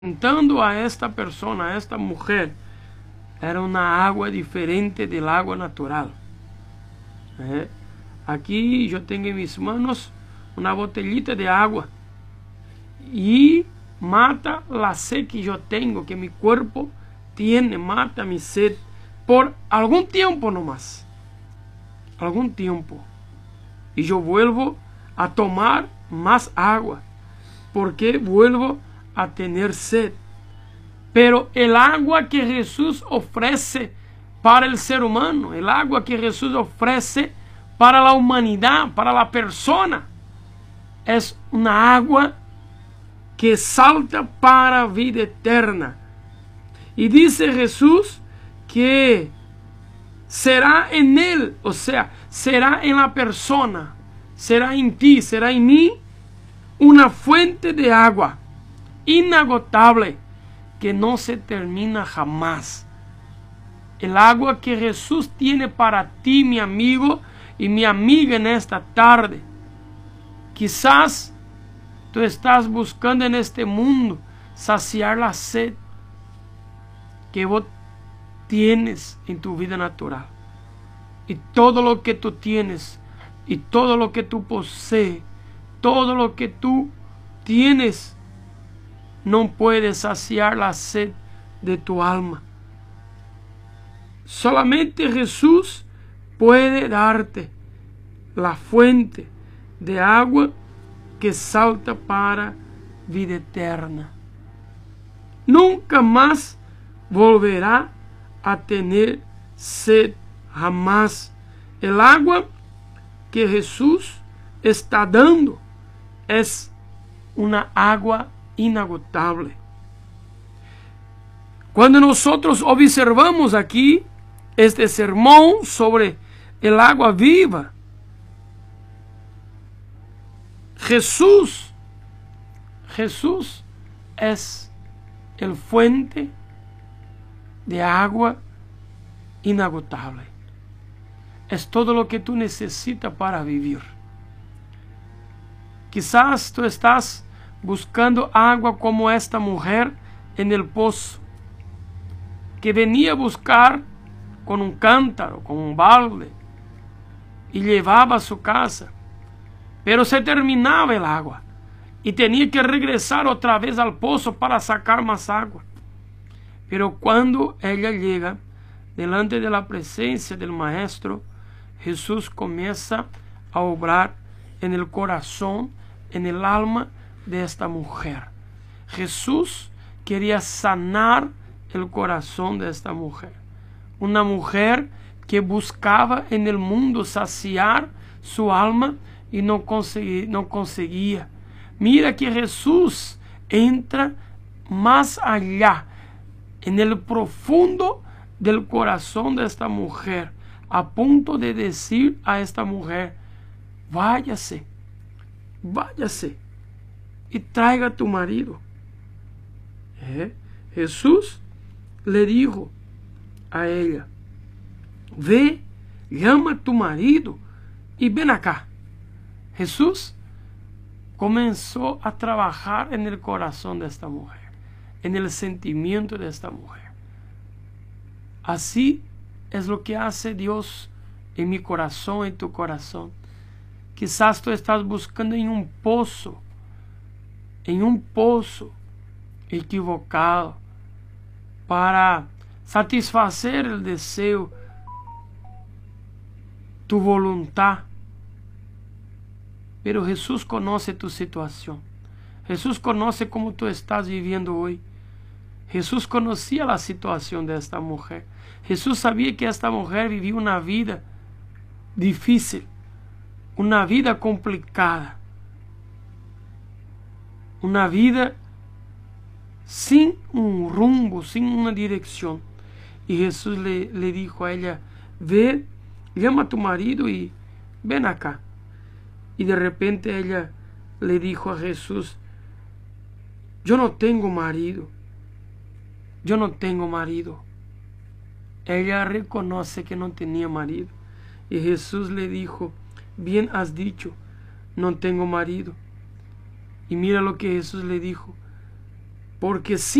Presentando a esta persona, a esta mujer, era una agua diferente del agua natural. Aquí yo tengo en mis manos una botellita de agua y mata la sed que yo tengo, que mi cuerpo tiene, mata mi sed por algún tiempo nomás, algún tiempo, y yo vuelvo a tomar más agua porque vuelvo a tener sed. Pero el agua que Jesús ofrece para el ser humano, el agua que Jesús ofrece para la humanidad, para la persona, es una agua que salta para vida eterna. Y dice Jesús que será en él, o sea, será en la persona, será en ti, será en mí, una fuente de agua inagotable que no se termina jamás. El agua que Jesús tiene para ti, mi amigo y mi amiga, en esta tarde. Quizás tú estás buscando en este mundo saciar la sed que vos tienes en tu vida natural. Y todo lo que tú tienes, y todo lo que tú posees, todo lo que tú tienes, no puede saciar la sed de tu alma. Solamente Jesús puede darte la fuente de agua que salta para vida eterna. Nunca más volverá a tener sed, jamás. El agua que Jesús está dando es una agua inagotable. Cuando nosotros observamos aquí este sermón sobre el agua viva, Jesús es el fuente de agua inagotable. Es todo lo que tú necesitas para vivir. Quizás tú estás buscando agua como esta mujer en el pozo, que venía a buscar con un cántaro, con un balde, y llevaba a su casa, pero se terminaba el agua y tenía que regresar otra vez al pozo para sacar más agua. Pero cuando ella llega delante de la presencia del Maestro, Jesús comienza a obrar en el corazón, en el alma de esta mujer. Jesús quería sanar el corazón de esta mujer. Una mujer que buscaba en el mundo saciar su alma y no conseguía. Mira que Jesús entra más allá, en el profundo del corazón de esta mujer, a punto de decir a esta mujer: váyase, váyase y traiga a tu marido. Jesús le dijo a ella: ve, llama a tu marido y ven acá. Jesús comenzó a trabajar en el corazón de esta mujer, en el sentimiento de esta mujer. Así es lo que hace Dios en mi corazón, en tu corazón. Quizás tú estás buscando en un pozo equivocado para satisfacer el deseo, tu voluntad. Pero Jesús conoce tu situación. Jesús conoce cómo tú estás viviendo hoy. Jesús conocía la situación de esta mujer. Jesús sabía que esta mujer vivía una vida difícil, una vida complicada, una vida sin un rumbo, sin una dirección. Y Jesús le dijo a ella: ve, llama a tu marido y ven acá. Y de repente ella le dijo a Jesús: yo no tengo marido, yo no tengo marido. Ella reconoce que no tenía marido. Y Jesús le dijo: bien has dicho, no tengo marido. Y mira lo que Jesús le dijo: porque